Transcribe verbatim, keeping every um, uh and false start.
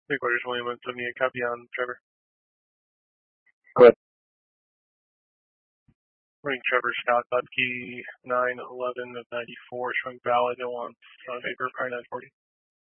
Three quarters, William one seventy-eight, copy on Trevor. Go ahead. Morning, Trevor Scott, Butke, nine eleven of ninety-four, showing valid, it wants uh, vapor, probably nine forty.